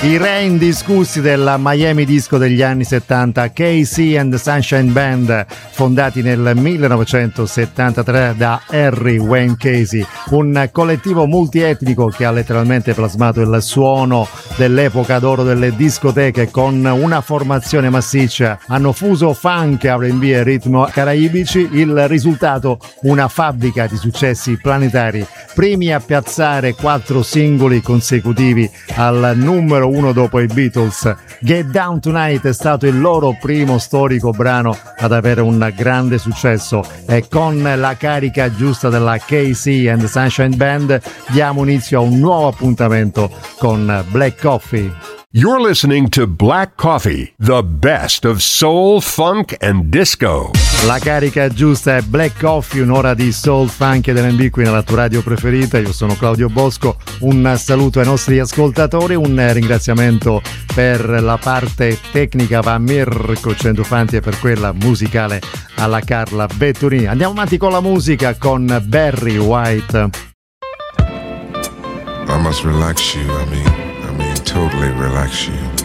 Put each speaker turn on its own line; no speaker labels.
I re indiscussi della Miami Disco degli anni 70, KC and the Sunshine Band, fondati nel 1973 da Harry Wayne Casey, un collettivo multietnico che ha letteralmente plasmato il suono dell'epoca d'oro delle discoteche con una formazione massiccia. Hanno fuso funk, R&B e ritmo caraibici, il risultato una fabbrica di successi planetari, primi a piazzare 4 singoli consecutivi al numero 1 dopo i Beatles. Get Down Tonight è stato il loro primo storico brano ad avere un grande successo e con la carica giusta della KC and the Sunshine Band diamo inizio a un nuovo appuntamento con Black Coffee.
You're listening to Black Coffee, the best of soul, funk and disco.
La carica giusta è Black Coffee, un'ora di soul, funk ed R&B qui nella tua radio preferita. Io sono Claudio Bosco, un saluto ai nostri ascoltatori, un ringraziamento per la parte tecnica va a Mirko Centofanti e per quella musicale alla Carla Vetturini. Andiamo avanti con la musica con Barry White.
I must relax you, I mean totally relax you.